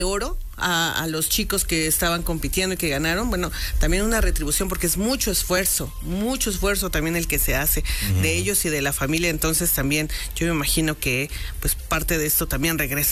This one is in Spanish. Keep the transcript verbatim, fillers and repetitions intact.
oro a, a los chicos que estaban compitiendo y que ganaron, bueno, también una retribución porque es mucho esfuerzo, mucho esfuerzo también el que se hace uh-huh. de ellos y de la familia, entonces también yo me imagino que pues parte de esto también regresa